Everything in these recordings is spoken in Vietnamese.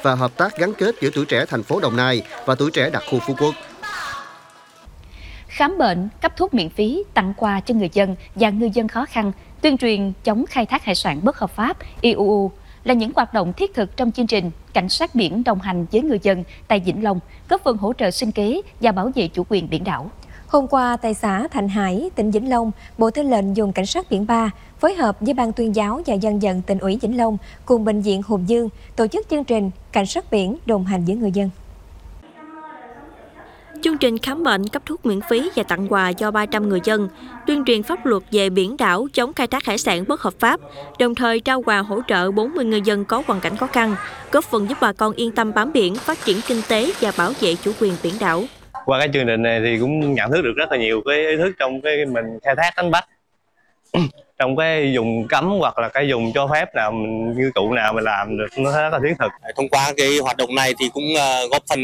và hợp tác gắn kết giữa tuổi trẻ thành phố Đồng Nai và tuổi trẻ đặc khu Phú Quốc. Khám bệnh, cấp thuốc miễn phí, tặng quà cho người dân và ngư dân khó khăn, tuyên truyền chống khai thác hải sản bất hợp pháp IUU là những hoạt động thiết thực trong chương trình Cảnh sát biển đồng hành với người dân tại Vĩnh Long, góp phần hỗ trợ sinh kế và bảo vệ chủ quyền biển đảo. Hôm qua, tại xã Thạnh Hải, tỉnh Vĩnh Long, Bộ Tư lệnh Vùng Cảnh sát biển 3 phối hợp với Ban tuyên giáo và dân vận tỉnh ủy Vĩnh Long cùng Bệnh viện Hùng Dương tổ chức chương trình Cảnh sát biển đồng hành với người dân. Chương trình khám bệnh, cấp thuốc miễn phí và tặng quà cho 300 người dân, tuyên truyền pháp luật về biển đảo, chống khai thác hải sản bất hợp pháp, đồng thời trao quà hỗ trợ 40 người dân có hoàn cảnh khó khăn, góp phần giúp bà con yên tâm bám biển, phát triển kinh tế và bảo vệ chủ quyền biển đảo. Qua cái chương trình này thì cũng nhận thức được rất là nhiều cái ý thức trong cái mình khai thác đánh bắt trong cái vùng cấm hoặc là cái vùng cho phép nào mình ngư cụ nào mình làm được nó rất là thiết thực. Thông qua cái hoạt động này thì cũng góp phần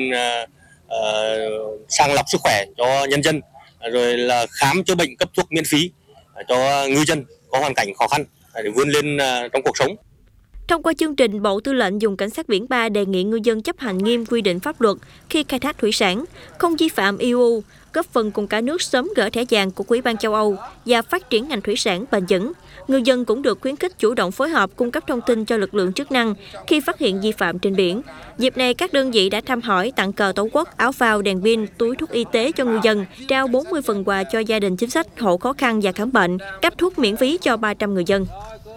sàng lọc sức khỏe cho nhân dân, rồi là khám chữa bệnh, cấp thuốc miễn phí cho ngư dân có hoàn cảnh khó khăn để vươn lên trong cuộc sống. Thông qua chương trình, Bộ Tư lệnh Vùng Cảnh sát biển 3 đề nghị ngư dân chấp hành nghiêm quy định pháp luật khi khai thác thủy sản, không vi phạm IUU, góp phần cùng cả nước sớm gỡ thẻ vàng của Ủy ban châu Âu và phát triển ngành thủy sản bền vững. Ngư dân cũng được khuyến khích chủ động phối hợp cung cấp thông tin cho lực lượng chức năng khi phát hiện vi phạm trên biển. Dịp này, các đơn vị đã thăm hỏi, tặng cờ Tổ quốc, áo phao, đèn pin, túi thuốc y tế cho ngư dân, trao 40 phần quà cho gia đình chính sách, hộ khó khăn và khám bệnh, cấp thuốc miễn phí cho 300 người dân.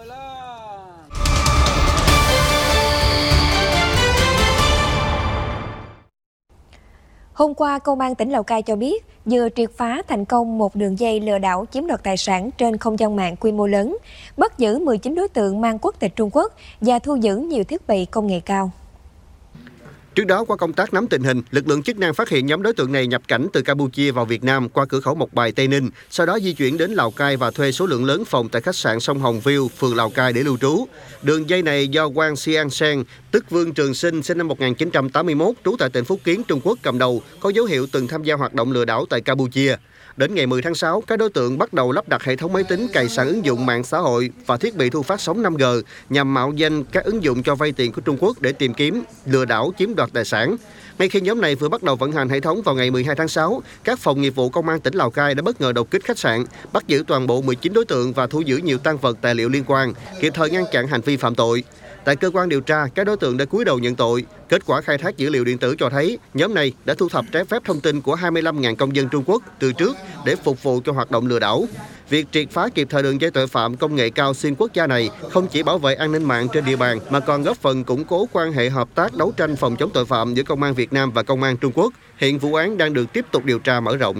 Hôm qua, Công an tỉnh Lào Cai cho biết vừa triệt phá thành công một đường dây lừa đảo chiếm đoạt tài sản trên không gian mạng quy mô lớn, bắt giữ 19 đối tượng mang quốc tịch Trung Quốc và thu giữ nhiều thiết bị công nghệ cao. Trước đó, qua công tác nắm tình hình, lực lượng chức năng phát hiện nhóm đối tượng này nhập cảnh từ Campuchia vào Việt Nam qua cửa khẩu Mộc Bài, Tây Ninh, sau đó di chuyển đến Lào Cai và thuê số lượng lớn phòng tại khách sạn Sông Hồng View, phường Lào Cai để lưu trú. Đường dây này do Wang Xiangshen, tức Vương Trường Sinh, sinh năm 1981, trú tại tỉnh Phúc Kiến, Trung Quốc cầm đầu, có dấu hiệu từng tham gia hoạt động lừa đảo tại Campuchia. Đến ngày 10 tháng 6, các đối tượng bắt đầu lắp đặt hệ thống máy tính cài sẵn ứng dụng mạng xã hội và thiết bị thu phát sóng 5G nhằm mạo danh các ứng dụng cho vay tiền của Trung Quốc để tìm kiếm, lừa đảo, chiếm đoạt tài sản. Ngay khi nhóm này vừa bắt đầu vận hành hệ thống vào ngày 12 tháng 6, các phòng nghiệp vụ Công an tỉnh Lào Cai đã bất ngờ đột kích khách sạn, bắt giữ toàn bộ 19 đối tượng và thu giữ nhiều tang vật tài liệu liên quan, kịp thời ngăn chặn hành vi phạm tội. Tại cơ quan điều tra, các đối tượng đã cúi đầu nhận tội. Kết quả khai thác dữ liệu điện tử cho thấy, nhóm này đã thu thập trái phép thông tin của 25.000 công dân Trung Quốc từ trước để phục vụ cho hoạt động lừa đảo. Việc triệt phá kịp thời đường dây tội phạm công nghệ cao xuyên quốc gia này không chỉ bảo vệ an ninh mạng trên địa bàn mà còn góp phần củng cố quan hệ hợp tác đấu tranh phòng chống tội phạm giữa Công an Việt Nam và Công an Trung Quốc. Hiện vụ án đang được tiếp tục điều tra mở rộng.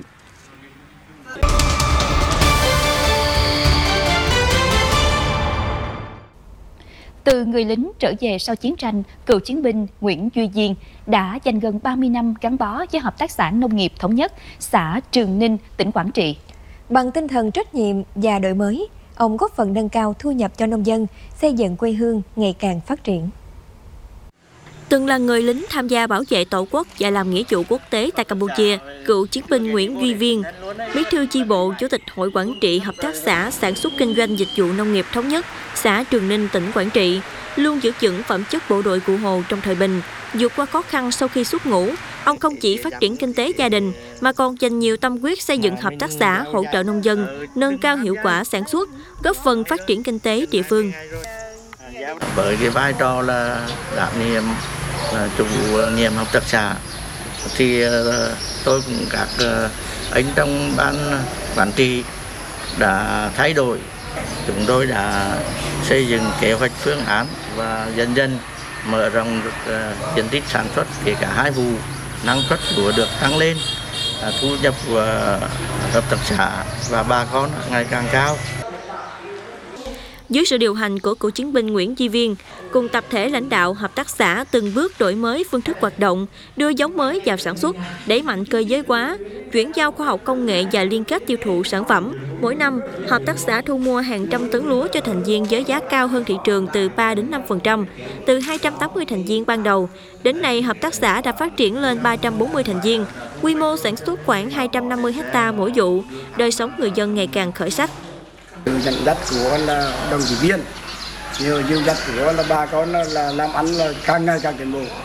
Từ người lính trở về sau chiến tranh, cựu chiến binh Nguyễn Duy Diên đã dành gần 30 năm gắn bó với Hợp tác xã Nông nghiệp Thống nhất, xã Trường Ninh, tỉnh Quảng Trị. Bằng tinh thần trách nhiệm và đổi mới, ông góp phần nâng cao thu nhập cho nông dân, xây dựng quê hương ngày càng phát triển. Từng là người lính tham gia bảo vệ Tổ quốc và làm nghĩa vụ quốc tế tại Campuchia, cựu chiến binh Nguyễn Duy Diên, bí thư chi bộ, chủ tịch Hội Quảng Trị Hợp tác xã Sản xuất Kinh doanh Dịch vụ Nông nghiệp Thống nhất, xã Trường Ninh, tỉnh Quảng Trị, luôn giữ vững phẩm chất bộ đội Cụ Hồ trong thời bình. Vượt qua khó khăn sau khi xuất ngũ, ông không chỉ phát triển kinh tế gia đình mà còn dành nhiều tâm huyết xây dựng hợp tác xã, hỗ trợ nông dân, nâng cao hiệu quả sản xuất, góp phần phát triển kinh tế địa phương. Với cái vai trò là đảm nhiệm chủ nhiệm hợp tác xã thì tôi cùng các anh trong ban quản trị đã thay đổi. Chúng tôi đã xây dựng kế hoạch phương án và dần dần mở rộng được diện tích sản xuất, kể cả 2 vụ, năng suất lúa được tăng lên, thu nhập của hợp tác xã và bà con ngày càng cao. Dưới sự điều hành của cựu chiến binh Nguyễn Duy Diên, cùng tập thể lãnh đạo hợp tác xã từng bước đổi mới phương thức hoạt động, đưa giống mới vào sản xuất, đẩy mạnh cơ giới hóa, chuyển giao khoa học công nghệ và liên kết tiêu thụ sản phẩm. Mỗi năm, hợp tác xã thu mua hàng trăm tấn lúa cho thành viên với giá cao hơn thị trường từ 3 đến 5%. Từ 280 thành viên ban đầu, đến nay hợp tác xã đã phát triển lên 340 thành viên, quy mô sản xuất khoảng 250 ha mỗi vụ, đời sống người dân ngày càng khởi sắc. Dẫn dắt của là đồng chí viên, nhiều dẫn dắt của là bà con là làm ăn là càng ngày càng tiến bộ.